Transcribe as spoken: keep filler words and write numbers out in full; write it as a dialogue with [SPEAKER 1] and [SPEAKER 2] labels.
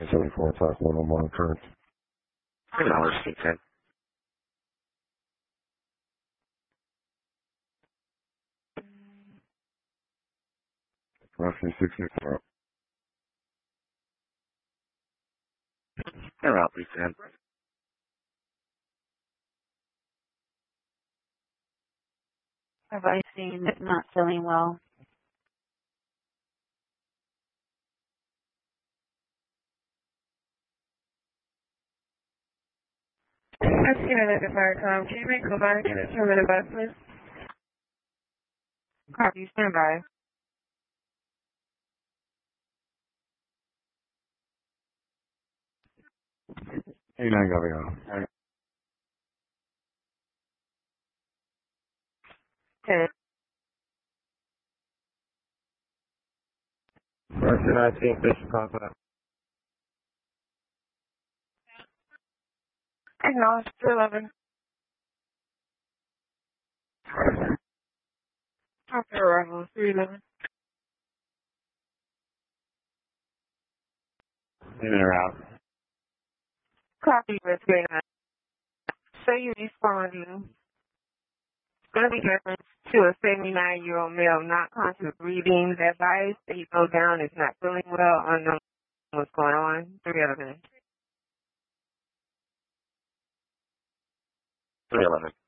[SPEAKER 1] seventy-four o'clock, one on one current.
[SPEAKER 2] Three dollars, C ten.
[SPEAKER 1] Roughly sixty-four.
[SPEAKER 2] They're out, C ten.
[SPEAKER 3] Have I seen it not feeling well?
[SPEAKER 4] I've seen it at the fire time. Can you make a back and determine investment?
[SPEAKER 3] Copy, stand by.
[SPEAKER 1] eighty-nine Gaviano.
[SPEAKER 3] Okay.
[SPEAKER 1] First and nineteen, Bishop Papa.
[SPEAKER 4] Acknowledge two eleven. Copy arrival, three eleven.
[SPEAKER 1] In or out.
[SPEAKER 4] Copy with three nine. So you responding. It's going to be reference to a seventy-nine-year-old male not conscious breathing. The advice that he goes down is not feeling well, unknown what's going on. three eleven.
[SPEAKER 2] three eleven.